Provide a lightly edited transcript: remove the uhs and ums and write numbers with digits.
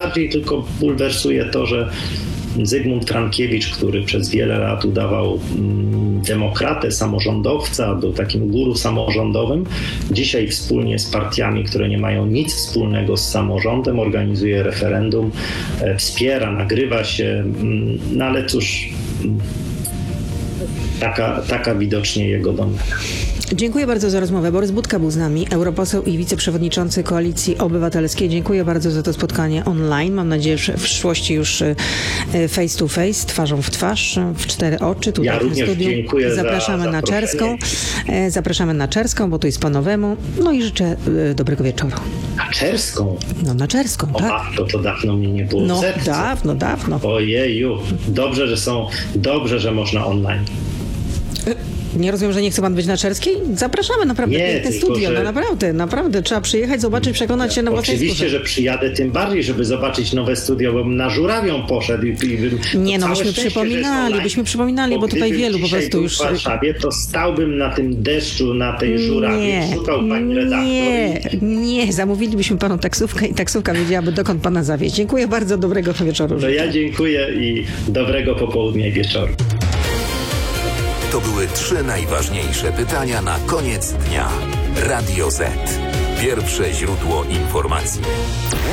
bardziej tylko bulwersuje to, że Zygmunt Frankiewicz, który przez wiele lat udawał demokratę, samorządowca, był takim guru samorządowym, dzisiaj wspólnie z partiami, które nie mają nic wspólnego z samorządem, organizuje referendum, wspiera, nagrywa się, no ale cóż, taka widocznie jego domena. Dziękuję bardzo za rozmowę. Borys Budka był z nami, europoseł i wiceprzewodniczący Koalicji Obywatelskiej. Dziękuję bardzo za to spotkanie online. Mam nadzieję, że w przyszłości już face to face, twarzą w twarz, w 4 oczy. Tutaj ja w tym również studiu. dziękuję Zapraszamy na Czerską. Zapraszamy na Czerską, bo tu jest po nowemu. No i życzę dobrego wieczoru. Na Czerską? No na Czerską, tak. To dawno mnie nie było w sercu. Dawno. Ojeju, dobrze, że można online. Nie rozumiem, że nie chce pan być na Czerskiej? Zapraszamy, naprawdę, piękne studio. No naprawdę, trzeba przyjechać, zobaczyć, przekonać się na własnej skórze. Oczywiście, że przyjadę, tym bardziej, żeby zobaczyć nowe studio, bo bym na Żurawią poszedł i bym... Nie, no byśmy przypominali, bo tutaj wielu po prostu już... w Warszawie, to stałbym na tym deszczu, na tej Żurawie, szukał pani redaktor. Nie, zamówilibyśmy panu taksówkę i taksówka wiedziałaby, dokąd pana zawieźć. Dziękuję bardzo, dobrego wieczoru. No ja dziękuję i dobrego popołudnia i wieczoru. To były 3 najważniejsze pytania na koniec dnia. Radio Z. Pierwsze źródło informacji.